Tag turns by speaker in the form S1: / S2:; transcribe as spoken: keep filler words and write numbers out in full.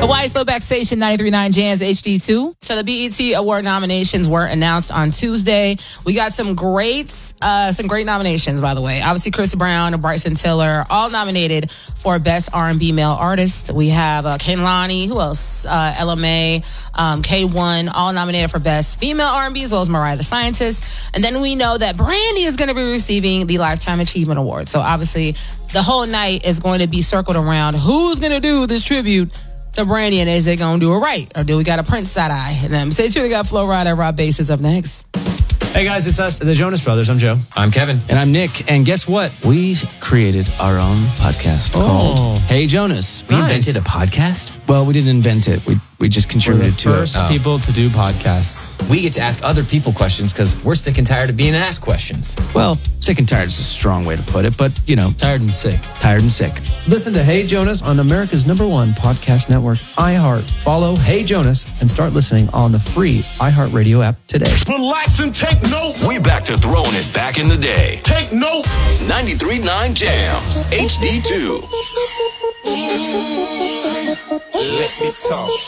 S1: Hawaii Slowback Station, ninety-three point nine Jams H D two. So the B E T Award nominations were announced on Tuesday. We got some great, uh, some great nominations, by the way. Obviously, Chris Brown and Bryson Tiller, all nominated for Best R and B Male Artist. We have uh, Kehlani, who else? Uh, Ella Mai, um, K one, all nominated for Best Female R and B, as well as Mariah the Scientist. And then we know that Brandy is going to be receiving the Lifetime Achievement Award. So obviously, the whole night is going to be circled around who's going to do this tribute to Brandy, and is they going to do it right? Or do we got a Prince side eye? And then stay tuned, we got Flo Rida, Rob Bass up next.
S2: Hey guys, it's us, the Jonas Brothers. I'm Joe.
S3: I'm Kevin.
S4: And I'm Nick. And guess what? We created our own podcast
S2: Oh.
S4: called Hey Jonas.
S3: We
S2: Nice.
S3: invented a podcast.
S4: Well, we didn't invent it. We we just
S2: We're the
S4: contributed to
S2: first
S4: it.
S3: Oh.
S2: people to do podcasts.
S3: We get to ask other people questions because we're sick and tired of being asked questions.
S4: Well, sick and tired is a strong way to put it, but, you know,
S2: Tired and sick.
S4: tired and sick.
S5: Listen to Hey Jonas on America's number one podcast network, iHeart. Follow Hey Jonas and start listening on the free iHeartRadio app today.
S6: Relax and take notes.
S7: We back to throwing it back in the day.
S6: Take notes.
S7: ninety-three point nine Jams H D two.
S6: Let me talk.